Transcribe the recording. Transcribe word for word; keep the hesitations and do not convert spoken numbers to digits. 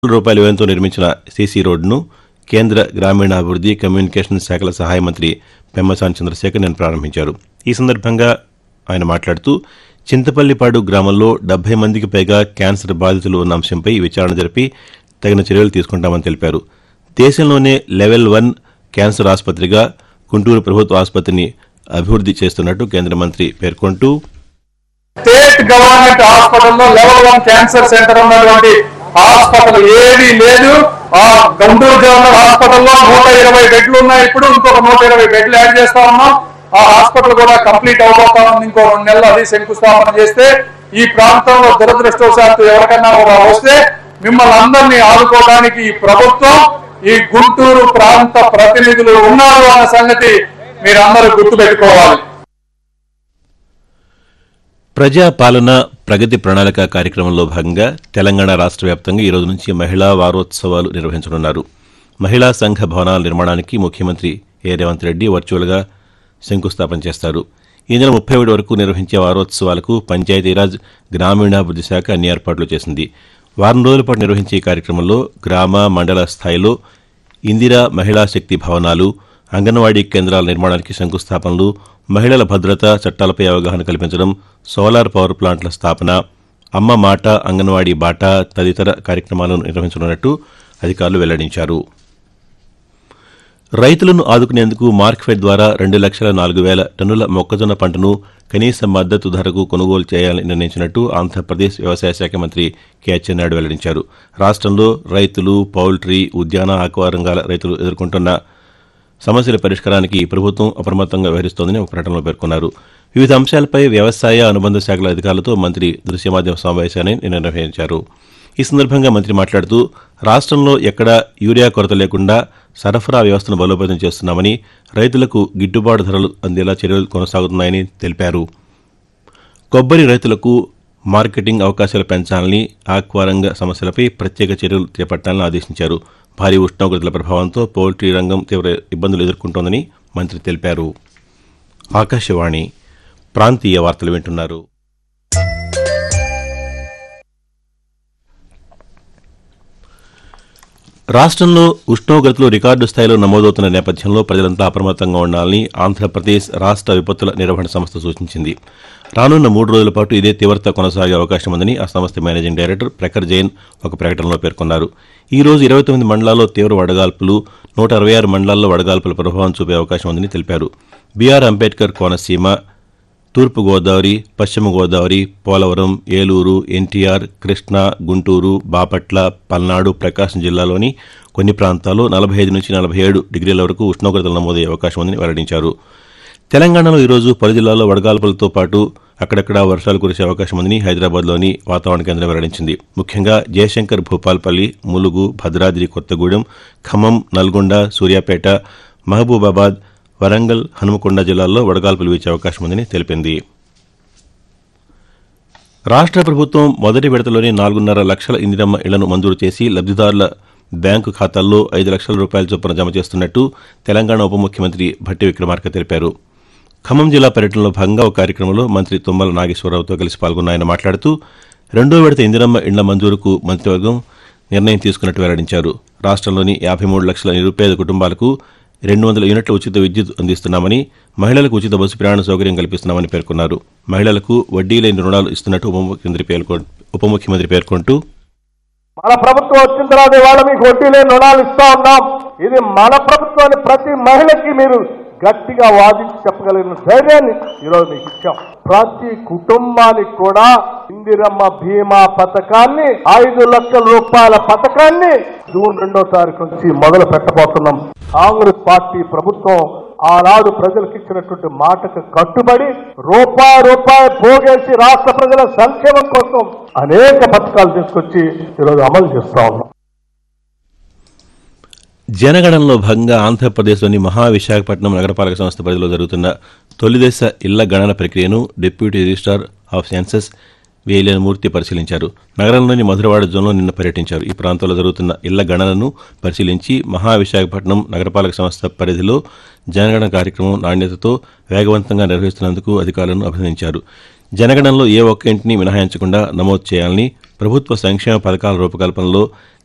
రూపాయల వ్యయంతో నిర్మించిన సీసీ రోడ్డును కేంద్ర గ్రామీణాభివృద్ది కమ్యూనికేషన్ శాఖల సహాయ మంత్రి పెమ్మసాని చంద్రశేఖర్ నిన్న ప్రారంభించారు. ఈ సందర్భంగా ఆయన మాట్లాడుతూ చింతపల్లిపాడు గ్రామంలో డెబ్బై మందికి పైగా క్యాన్సర్ బాధితులు ఉన్న అంశంపై విచారణ జరిపి తగిన చర్యలు తీసుకుంటామని తెలిపారు. దేశంలోనే లెవెల్ వన్ క్యాన్సర్ ఆసుపత్రిగా గుంటూరు ప్రభుత్వ ఆసుపత్రిని అభివృద్ది చేస్తున్నట్టు కేంద్ర మంత్రి పేర్కొంటూ స్టేట్ గవర్నమెంట్ హాస్పిటల్లో లెవెల్ వన్ క్యాన్సర్ సెంటర్ ఉన్నటువంటి హాస్పిటల్ ఏది లేదు. ఆ గుంటూరు జనరల్ హాస్పిటల్లో నూట ఇరవై బెడ్లు ఉన్నాయి. ఇప్పుడు ఇంకొక నూట ఇరవై బెడ్లు యాడ్ చేస్తా ఉన్నాం. ఆ హాస్పిటల్ కూడా కంప్లీట్ అవబోతా ఉంది. ఇంకో రెండు నెలలు అది శంకుస్థాపన చేస్తే ఈ ప్రాంతంలో దురదృష్టవశాత్తు ఎవరికైనా వస్తే మిమ్మల్ని అందరినీ ఆదుకోవడానికి ఈ ప్రభుత్వం, ఈ గుంటూరు ప్రాంత ప్రతినిధులు ఉన్నారు అన్న సంగతి మీరందరూ గుర్తుపెట్టుకోవాలి. ప్రజాపాలన ప్రగతి ప్రణాళిక కార్యక్రమంలో భాగంగా తెలంగాణ రాష్ట్ర వ్యాప్తంగా ఈ రోజు నుంచి మహిళా వారోత్సవాలు నిర్వహించనున్నారు. మహిళా సంఘ భవనాల నిర్మాణానికి ముఖ్యమంత్రి ఏ రేవంత్ రెడ్డి వర్చువల్గా శంకుస్థాపన చేస్తారు. ఈ నెల ముప్పై ఒకటి వరకు నిర్వహించే వారోత్సవాలకు పంచాయతీరాజ్ గ్రామీణాభివృద్ది శాఖ అన్ని ఏర్పాట్లు చేసింది. వారం రోజుల పాటు నిర్వహించే ఈ కార్యక్రమంలో గ్రామ మండల స్థాయిలో ఇందిరా మహిళా శక్తి భవనాలు, అంగన్వాడీ కేంద్రాల నిర్మాణానికి శంకుస్థాపనలు, మహిళల భద్రత చట్టాలపై అవగాహన కల్పించడం, సోలార్ పవర్ ప్లాంట్ల స్థాపన, అమ్మ మాట అంగన్వాడీ బాట తదితర కార్యక్రమాలను నిర్వహించనున్నట్టు అధికారులు వెల్లడించారు. రైతులను ఆదుకునేందుకు మార్క్ఫెడ్ ద్వారా రెండు లక్షల నాలుగు వేల టన్నుల మొక్కజొన్న పంటను కనీస మద్దతు ధరకు కొనుగోలు చేయాలని నిర్ణయించినట్టు ఆంధ్రప్రదేశ్ వ్యవసాయ శాఖ మంత్రి కె అచ్చెన్నాయుడు వెల్లడించారు. రాష్ట్రంలో రైతులు, పౌల్ట్రీ, ఉద్యాన ఆక్వా రంగాల రైతులు ఎదుర్కొంటున్న సమస్యల పరిష్కారానికి ప్రభుత్వం అప్రమత్తంగా వ్యవహరిస్తోందని ఒక ప్రకటనలో పేర్కొన్నారు. వివిధ అంశాలపై వ్యవసాయ అనుబంధ శాఖల అధికారులతో మంత్రి దృశ్య మాధ్యమ సమావేశాన్ని నిన్న నిర్వహించారు. ఈ సందర్భంగా మంత్రి మాట్లాడుతూ రాష్ట్రంలో ఎక్కడా యూరియా కొరత లేకుండా సరఫరా వ్యవస్థను బలోపేతం చేస్తున్నామని, రైతులకు గిట్టుబాటు ధరలు అందేలా చర్యలు కొనసాగుతున్నాయని తెలిపారు. కొబ్బరి రైతులకు మార్కెటింగ్ అవకాశాలు పెంచాలని, ఆక్వా రంగ సమస్యలపై ప్రత్యేక చర్యలు చేపట్టాలని ఆదేశించారు. భారీ ఉష్ణోగ్రతల ప్రభావంతో పౌల్ట్రీ రంగం తీవ్ర ఇబ్బందులు ఎదుర్కొంటోందని మంత్రి తెలిపారు. ఆకాశవాణి ప్రాంతీయ వార్తలు వింటున్నారు. రాష్ట్రంలో ఉష్ణోగ్రతలు రికార్డు స్థాయిలో నమోదవుతున్న నేపథ్యంలో ప్రజలంతా అప్రమత్తంగా ఉండాలని ఆంధ్రప్రదేశ్ రాష్ట్ర విపత్తుల నిర్వహణ సంస్థ సూచించింది. రానున్న మూడు రోజుల పాటు ఇదే తీవ్రత కొనసాగే అవకాశం ఉందని ఆ సంస్థ మేనేజింగ్ డైరెక్టర్ ప్రఖర్ జైన్ ఒక ప్రకటనలో పేర్కొన్నారు. ఈ రోజు ఇరవై తొమ్మిది మండలాల్లో తీవ్ర వడగాల్పులు, నూట అరవై ఆరు మండలాల్లో వడగాల్పుల ప్రభావం చూపే అవకాశం ఉందని తెలిపారు. బీఆర్ అంబేద్కర్ కోనసీమ, తూర్పు గోదావరి, పశ్చిమ గోదావరి, పోలవరం, ఏలూరు, ఎన్టీఆర్, కృష్ణా, గుంటూరు, బాపట్ల, పల్నాడు, ప్రకాశం జిల్లాలోని కొన్ని ప్రాంతాల్లో నలభై ఐదు నుంచి నలభై ఏడు డిగ్రీల వరకు ఉష్ణోగ్రతలు నమోదయ్యే అవకాశం ఉందని వెల్లడించారు. తెలంగాణలో ఈరోజు పలు జిల్లాల్లో వడగాల్పులతో పాటు అక్కడక్కడా వర్షాలు కురిసే అవకాశం ఉందని హైదరాబాద్లోని వాతావరణ కేంద్రం వెల్లడించింది. ముఖ్యంగా జయశంకర్, భూపాల్పల్లి, ములుగు, భద్రాద్రి కొత్తగూడెం, ఖమ్మం, నల్గొండ, సూర్యాపేట, మహబూబాబాద్, వరంగల్, హనుమకొండ జిల్లాల్లో వడగాల్పులు వీచే అవకాశం ఉందని తెలిపింది. రాష్ట్ర ప్రభుత్వం మొదటి విడతలోనే నాలుగున్నర లక్షల ఇందిరమ్మ ఇళ్లను మంజూరు చేసి లబ్దిదారుల బ్యాంకు ఖాతాల్లో ఐదు లక్షల రూపాయల చొప్పున జమ చేస్తున్నట్టు తెలంగాణ ఉప ముఖ్యమంత్రి భట్టి విక్రమార్క తెలిపారు. ఖమ్మం జిల్లా పర్యటనలో భాగంగా ఒక కార్యక్రమంలో మంత్రి తుమ్మల నాగేశ్వరరావుతో కలిసి పాల్గొన్న ఆయన మాట్లాడుతూ రెండో విడత ఇందిరమ్మ ఇళ్ల మంజూరుకు మంత్రివర్గం నిర్ణయం తీసుకున్నట్టు వెల్లడించారు. రాష్ట్రంలోని యాభై మూడు లక్షల నిరుపేద కుటుంబాలకు రెండు వందల యూనిట్ల ఉచిత విద్యుత్ అందిస్తున్నామని, మహిళలకు ఉచిత బస్సు ప్రయాణ సౌకర్యం కల్పిస్తున్నామని పేర్కొన్నారు. మహిళలకు వడ్డీ లేని రుణాలు ఇస్తున్నట్టు ఉప ముఖ్యమంత్రి పేర్కొంటూ మన ప్రభుత్వం వచ్చిన తర్వాత ఇవాళ మీకు వడ్డీ లేని రుణాలు ఇస్తా ఉన్నాం. ఇది మన ప్రభుత్వాన్ని ప్రతి మహిళకి మీరు గట్టిగా వాదించి చెప్పగలిగిన ధైర్యాన్ని ఈరోజు మీకు ఇచ్చాం. ప్రతి కుటుంబానికి కూడా ఇందిరమ్మ బీమా పథకాన్ని, ఐదు లక్షల రూపాయల పథకాన్ని జూన్ రెండో తారీఖు నుంచి మొదలు పెట్టబోతున్నాం. కాంగ్రెస్ పార్టీ ప్రభుత్వం ఆనాడు ప్రజలకు ఇచ్చినటువంటి మాటకు కట్టుబడి రూపాయి రూపాయి పోగేసి రాష్ట్ర ప్రజల సంక్షేమం కోసం అనేక పథకాలు తీసుకొచ్చి ఈరోజు అమలు చేస్తా ఉన్నాం. జనగణనలో భాగంగా ఆంధ్రప్రదేశ్లోని మహావిశాఖపట్నం నగరపాలక సంస్థ పరిధిలో జరుగుతున్న తొలిదశ ఇళ్ల గణన ప్రక్రియను deputy registrar of census Veleni మూర్తి పరిశీలించారు. నగరంలోని మధురవాడ జోన్లో నిన్న పర్యటించారు. ఈ ప్రాంతంలో జరుగుతున్న ఇళ్ల గణనను పరిశీలించి మహావిశాఖపట్నం నగరపాలక సంస్థ పరిధిలో జనగణన కార్యక్రమం నాణ్యతతో వేగవంతంగా నిర్వహిస్తున్నందుకు అధికారులను అభినందించారు. జనగణనలో ఏ ఒక్క ఇంటిని మినహాయించకుండా నమోదు చేయాలని, ప్రభుత్వ సంక్షేమ పథకాల రూపకల్పనలో